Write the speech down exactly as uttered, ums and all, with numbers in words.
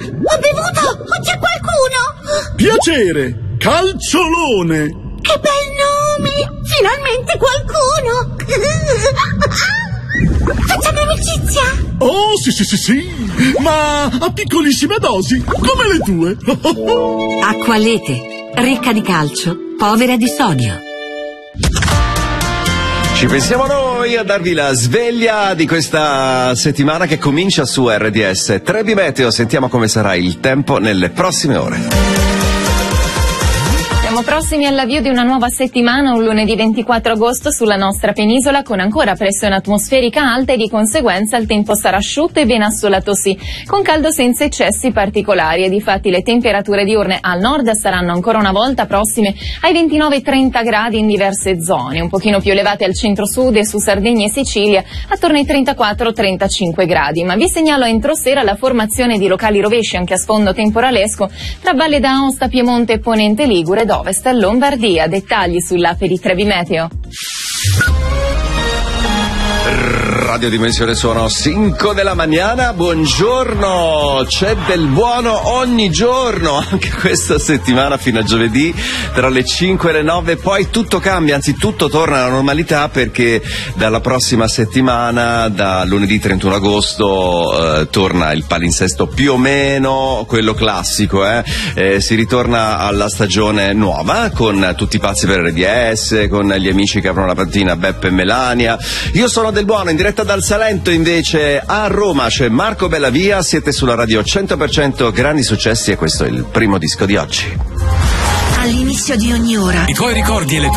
Ho bevuto! C'è qualcuno! Piacere! Calciolone! Che bel nome! Finalmente qualcuno! Facciamo amicizia! Oh, sì, sì, sì, sì! Ma a piccolissime dosi, come le tue! Acqualete, ricca di calcio, povera di sodio. Ci pensiamo noi a darvi la sveglia di questa settimana che comincia su R D S. Trebi Meteo, sentiamo come sarà il tempo nelle prossime ore. Siamo prossimi all'avvio di una nuova settimana, un lunedì ventiquattro agosto sulla nostra penisola con ancora pressione atmosferica alta e di conseguenza il tempo sarà asciutto e ben assolato sì, con caldo senza eccessi particolari e difatti le temperature diurne al nord saranno ancora una volta prossime ai ventinove trenta gradi in diverse zone, un pochino più elevate al centro-sud e su Sardegna e Sicilia attorno ai trentaquattro trentacinque gradi, ma vi segnalo entro sera la formazione di locali rovesci anche a sfondo temporalesco tra Valle d'Aosta, Piemonte e Ponente Ligure, dove Ovest Lombardia. Dettagli sull'app di Trebi Meteo. Radio Dimensione sono cinque della mañana, buongiorno, c'è del buono ogni giorno, anche questa settimana fino a giovedì tra le cinque e le nove, poi tutto cambia, anzi tutto torna alla normalità perché dalla prossima settimana, da lunedì trentuno agosto, eh, torna il palinsesto più o meno, quello classico, eh? Eh, si ritorna alla stagione nuova con tutti i pazzi per R D S, con gli amici che aprono la mattina, Beppe e Melania. Io sono del buono, in diretta dal Salento invece a Roma c'è Marco Bellavia, siete sulla radio cento per cento grandi successi e questo è il primo disco di oggi. All'inizio di ogni ora I tuoi ricordi e le